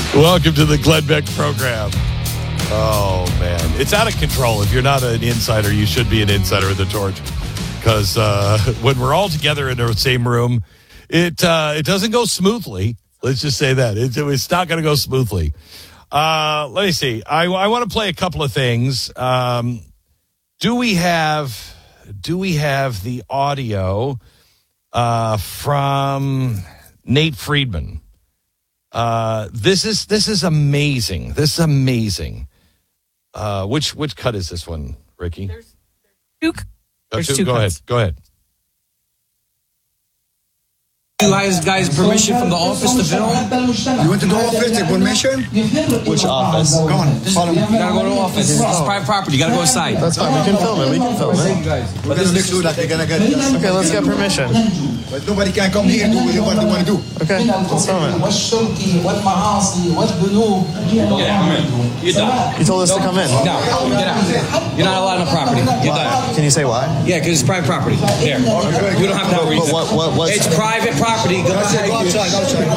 Welcome to the Glenn Beck program. Oh, man. It's out of control. If you're not an insider, you should be an insider of the Torch. Because when we're all together in the same room, it doesn't go smoothly. Let's just say that. It's not going to go smoothly. Let me see. I want to play a couple of things. Do we have the audio from Nate Friedman? This is amazing. This is amazing. Which cut is this one, Ricky? There's two. Go ahead. You guys permission from the office to film? You went to the office, take permission? Which office? Go on, follow me. You gotta go to the office. It's private property. You gotta go inside. That's fine. We can film it. We're gonna make sure that they're gonna get this. Okay, let's get permission. But nobody can come here and do what they want to do. Okay, let's film it. You're done. You told us to come in. No, get out. You're not allowed on the property. You're done. Can you say why? Yeah, because it's private property. Here. You don't have to have a reason. What? It's private property. Go Go outside.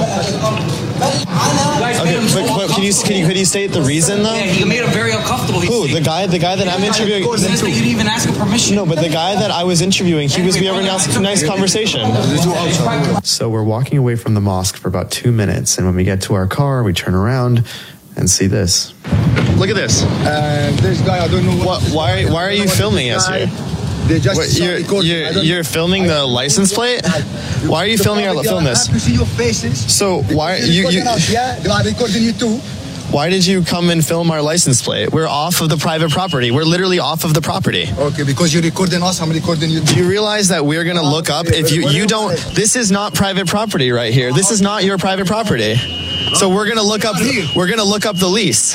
Okay, but could you state the reason though? Yeah, he made him very uncomfortable. Who? The guy that I'm interviewing? You didn't even ask him permission. No, but the guy that I was interviewing, we were having a nice conversation. So we're walking away from the mosque for about 2 minutes, and when we get to our car, we turn around and see this. Look at this. This guy, I don't know Why are you filming us here? They just You're filming the license plate? Why are you filming film this? I have to see your faces. So why you Yeah, they are recording you too. why did you come and film our license plate? We're off of the private property. We're literally off of the property. Okay, because you're recording us, I'm recording you. Do you realize that we're going to look up if you don't? This is not private property right here. This is not your private property. So we're going to look up the lease.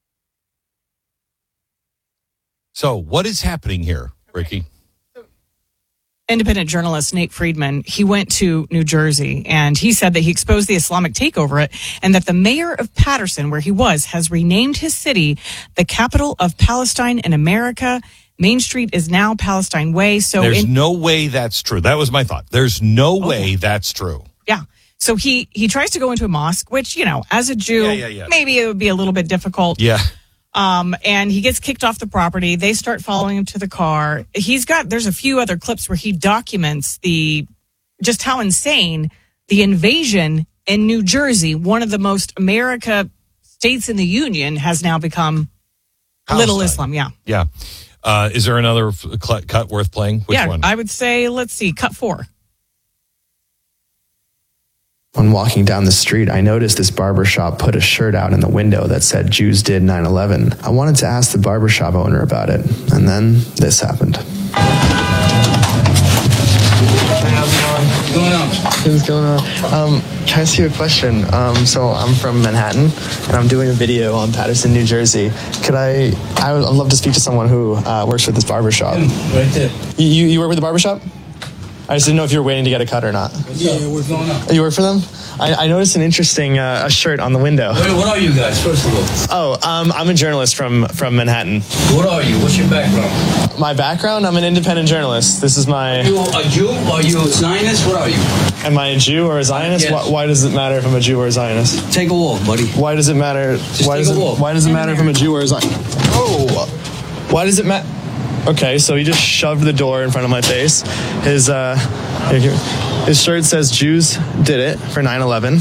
So what is happening here, Ricky? Independent journalist Nate Friedman, he went to New Jersey and he said that he exposed the Islamic takeover it and that the mayor of Patterson, where he was, has renamed his city the capital of Palestine in America. Main Street is now Palestine Way. So there's no way that's true. That was my thought. There's no way that's true. Yeah. So he tries to go into a mosque, which, as a Jew, maybe it would be a little bit difficult. Yeah. And he gets kicked off the property. They start following him to the car. There's a few other clips where he documents just how insane the invasion in New Jersey, one of the most America states in the Union, has now become Little Islam. Yeah. Yeah. Is there another cut worth playing? Which one? I would say, let's see, cut 4. When walking down the street, I noticed this barbershop put a shirt out in the window that said Jews did 9/11. I wanted to ask the barbershop owner about it, and then this happened. What's going on? Can I ask you a question? So I'm from Manhattan, and I'm doing a video on Patterson, New Jersey. I would love to speak to someone who works with this barbershop. Right there. You work with the barbershop? I just didn't know if you were waiting to get a cut or not. Yeah, what's going on? You work for them? I noticed an interesting a shirt on the window. What are you guys, first of all? I'm a journalist from Manhattan. What are you? What's your background? My background? I'm an independent journalist. This is my... Are you a Jew? Are you a Zionist? What are you? Am I a Jew or a Zionist? Yes. Why does it matter if I'm a Jew or a Zionist? Take a walk, buddy. Why does it matter? Why does it matter if I'm a Jew or a Zionist? Oh! Why does it matter? Okay, so he just shoved the door in front of my face. His shirt says Jews did it for 9/11.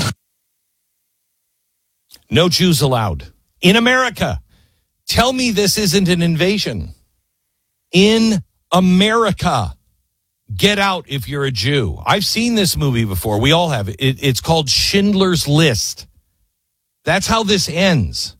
No Jews allowed in America. Tell me this isn't an invasion. In America. Get out if you're a Jew. I've seen this movie before. We all have. It's called Schindler's List. That's how this ends.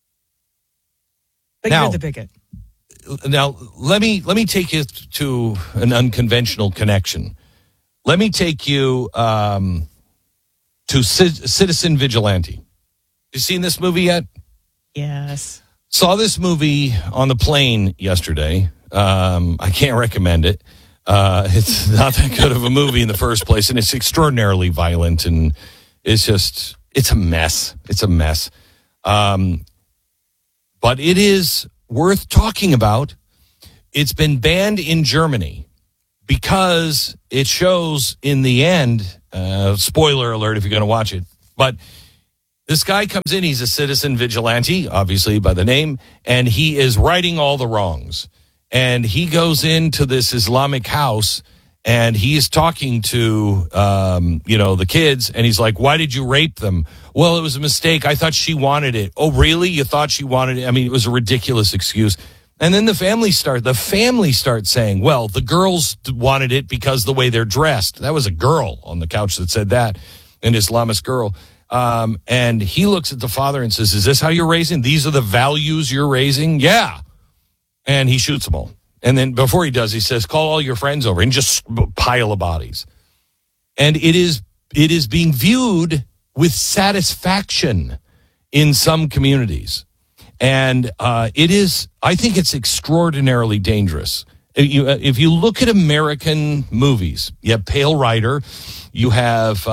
But you're the bigot. Now, let me take you to an unconventional connection. Let me take you to Citizen Vigilante. You seen this movie yet? Yes. Saw this movie on the plane yesterday. I can't recommend it. It's not that good of a movie in the first place, and it's extraordinarily violent, and it's a mess. It's a mess. But it is worth talking about. It's been banned in Germany because it shows in the end, spoiler alert if you're going to watch it, but This guy comes in, he's a citizen vigilante, obviously by the name, and he is righting all the wrongs. And he goes into this Islamic house, and he's talking to, the kids, and he's like, why did you rape them? Well, it was a mistake. I thought she wanted it. Oh, really? You thought she wanted it? I mean, it was a ridiculous excuse. And then the family starts saying, well, the girls wanted it because the way they're dressed. That was a girl on the couch that said that, an Islamist girl. And he looks at the father and says, is this how you're raising? These are the values you're raising? Yeah. And he shoots them all. And then before he does, he says, call all your friends over, and just pile of bodies. And it is being viewed with satisfaction in some communities. And I think it's extraordinarily dangerous. If you look at American movies, you have Pale Rider, you have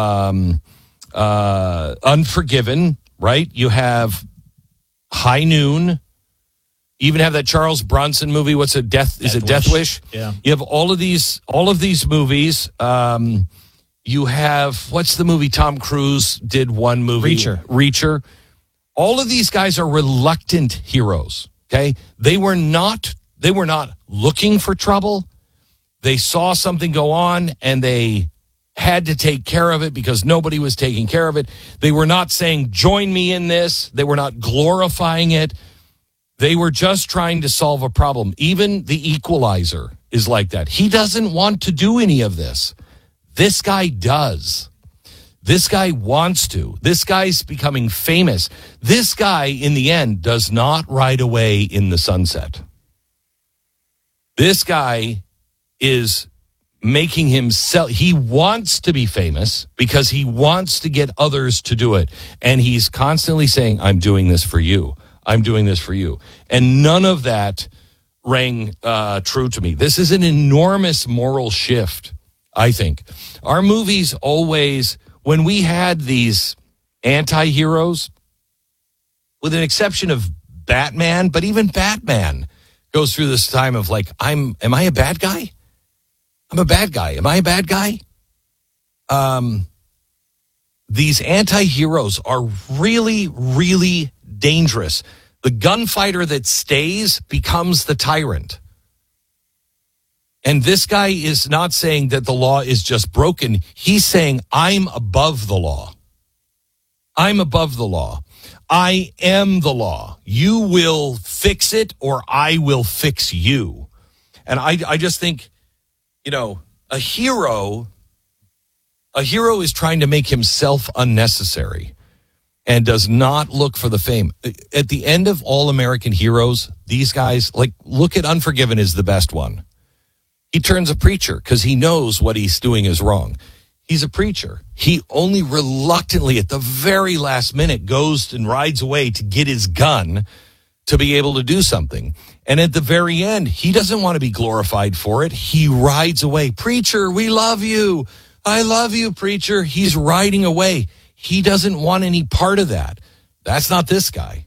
Unforgiven, right? You have High Noon. You even have that Charles Bronson movie. What's it? Death Wish? Yeah. You have all of these movies. You have, what's the movie Tom Cruise did one movie? Reacher. All of these guys are reluctant heroes. Okay. They were not looking for trouble. They saw something go on and they had to take care of it because nobody was taking care of it. They were not saying, join me in this. They were not glorifying it. They were just trying to solve a problem. Even The Equalizer is like that. He doesn't want to do any of this. This guy does. This guy wants to. This guy's becoming famous. This guy, in the end, does not ride away in the sunset. This guy is making himself, he wants to be famous because he wants to get others to do it. And he's constantly saying, I'm doing this for you. I'm doing this for you. And none of that rang true to me. This is an enormous moral shift, I think. Our movies always, when we had these anti-heroes, with an exception of Batman, but even Batman goes through this time of like, am I a bad guy? I'm a bad guy. Am I a bad guy? These anti-heroes are really, really dangerous. The gunfighter that stays becomes the tyrant. And this guy is not saying that the law is just broken. He's saying, I'm above the law. I'm above the law. I am the law. You will fix it or I will fix you. And I just think, a hero is trying to make himself unnecessary and does not look for the fame. At the end of all American heroes, these guys, like, look at Unforgiven is the best one. He turns a preacher because he knows what he's doing is wrong. He's a preacher. He only reluctantly at the very last minute goes and rides away to get his gun to be able to do something. And at the very end, he doesn't want to be glorified for it. He rides away. Preacher, we love you. I love you, preacher. He's riding away. He doesn't want any part of that. That's not this guy.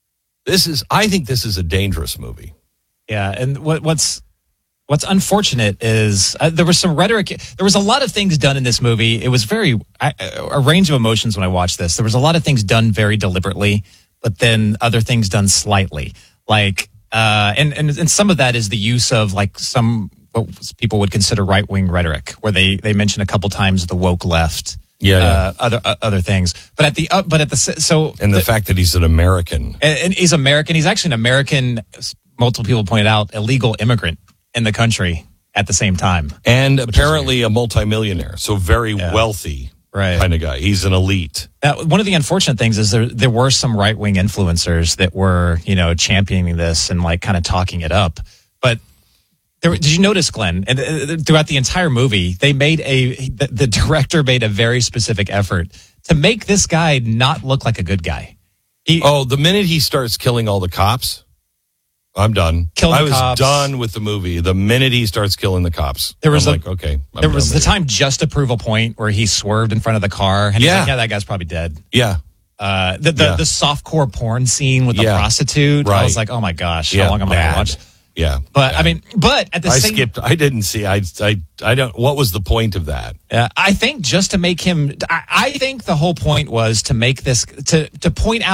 I think this is a dangerous movie. Yeah. And what's unfortunate is there was some rhetoric. There was a lot of things done in this movie. It was a range of emotions when I watched this. There was a lot of things done very deliberately, but then other things done slightly. Like, and some of that is the use of like some what people would consider right-wing rhetoric, where they mention a couple times the woke left. Yeah. Other things, but the fact that he's an American and he's American. He's actually an American. Multiple people pointed out illegal immigrant in the country at the same time. And apparently a multimillionaire, so very wealthy kind of guy. He's an elite. One of the unfortunate things is there were some right-wing influencers that were, championing this and like kind of talking it up. But did you notice, Glenn, and throughout the entire movie, they made the director made a very specific effort to make this guy not look like a good guy. The minute he starts killing all the cops, I'm done. I was done with the movie the minute he starts killing the cops. There was okay. There was the time just to prove a point where he swerved in front of the car, and he's like, "Yeah, that guy's probably dead." Yeah. The softcore porn scene with the prostitute. Right. I was like, "Oh my gosh, how long am I going to watch?" Yeah. But I mean, at the I same skipped. I didn't see. I don't. What was the point of that? I think just to make him. I think the whole point was to make this to point out.